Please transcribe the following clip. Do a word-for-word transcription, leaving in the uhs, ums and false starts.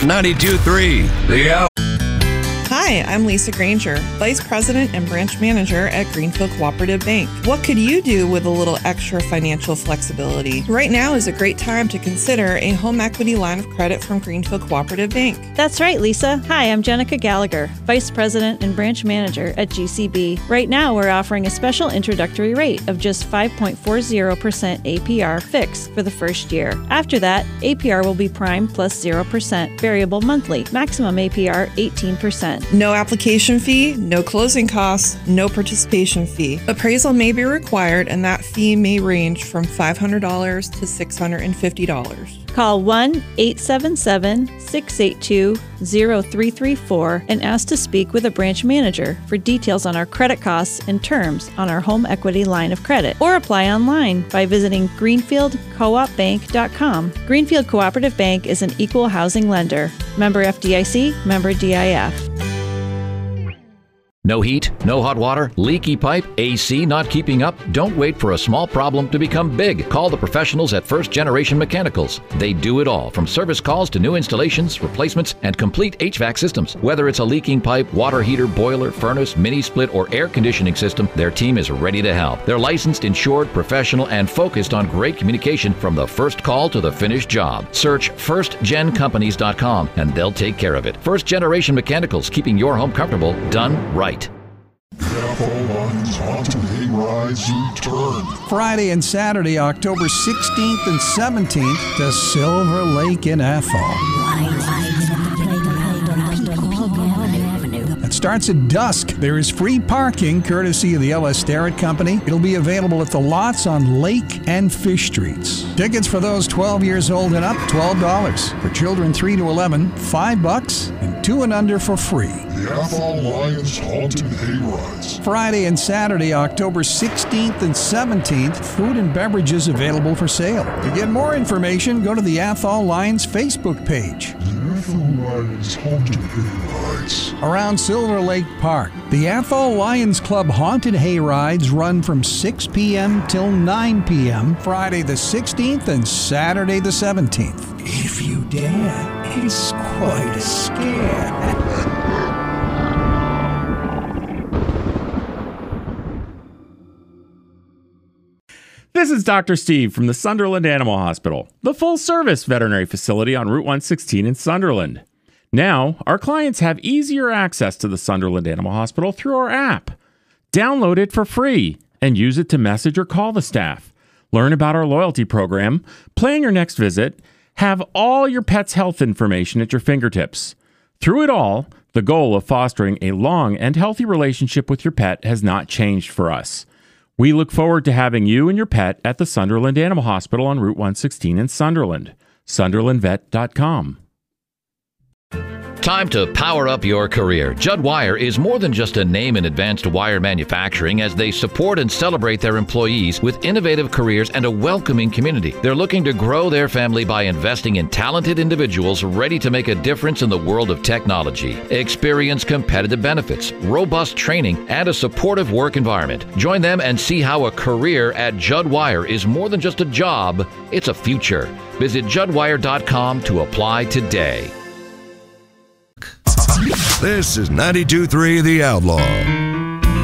ninety-two point three The Out. Hi, I'm Lisa Granger, Vice President and Branch Manager at Greenfield Cooperative Bank. What could you do with a little extra financial flexibility? Right now is a great time to consider a home equity line of credit from Greenfield Cooperative Bank. That's right, Lisa. Hi, I'm Jenica Gallagher, Vice President and Branch Manager at G C B. Right now, we're offering a special introductory rate of just five point four zero percent A P R fixed for the first year. After that, A P R will be prime plus zero percent, variable monthly, maximum A P R eighteen percent. No application fee, no closing costs, no participation fee. Appraisal may be required, and that fee may range from five hundred dollars to six hundred fifty dollars. Call one eight seven seven, six eight two, zero three three four and ask to speak with a branch manager for details on our credit costs and terms on our home equity line of credit, or apply online by visiting greenfield coop bank dot com. Greenfield Cooperative Bank is an equal housing lender. Member F D I C, member D I F. No heat, no hot water, leaky pipe, A C not keeping up? Don't wait for a small problem to become big. Call the professionals at First Generation Mechanicals. They do it all, from service calls to new installations, replacements, and complete H V A C systems. Whether it's a leaking pipe, water heater, boiler, furnace, mini split, or air conditioning system, their team is ready to help. They're licensed, insured, professional, and focused on great communication from the first call to the finished job. Search first gen companies dot com and they'll take care of it. First Generation Mechanicals, keeping your home comfortable, done right. Athol Lions Haunted Hayrides return Friday and Saturday, October sixteenth and seventeenth, to Silver Lake in Athol. It starts at dusk. There is free parking courtesy of the L S Starrett Company. It'll be available at the lots on Lake and Fish Streets. Tickets for those twelve years old and up, twelve dollars. For children three to eleven, five bucks, and two and under for free. The Athol Lions Haunted Hayrides. Friday and Saturday, October sixteenth and seventeenth, food and beverages available for sale. To get more information, go to the Athol Lions Facebook page. The Athol Lions Haunted Hayrides. Around Silver Lake Park, the Athol Lions Club Haunted Hayrides run from six p.m. till nine p.m. Friday the sixteenth and Saturday the seventeenth. If you dare, it's quite a scare. This is Doctor Steve from the Sunderland Animal Hospital, the full-service veterinary facility on Route one sixteen in Sunderland. Now, our clients have easier access to the Sunderland Animal Hospital through our app. Download it for free and use it to message or call the staff. Learn about our loyalty program, plan your next visit, have all your pet's health information at your fingertips. Through it all, the goal of fostering a long and healthy relationship with your pet has not changed for us. We look forward to having you and your pet at the Sunderland Animal Hospital on Route one sixteen in Sunderland. sunderland vet dot com. Time to power up your career. Judd Wire is more than just a name in advanced wire manufacturing, as they support and celebrate their employees with innovative careers and a welcoming community. They're looking to grow their family by investing in talented individuals ready to make a difference in the world of technology. Experience competitive benefits, robust training, and a supportive work environment. Join them and see how a career at Judd Wire is more than just a job, it's a future. Visit judd wire dot com to apply today. This is ninety-two point three The Outlaw.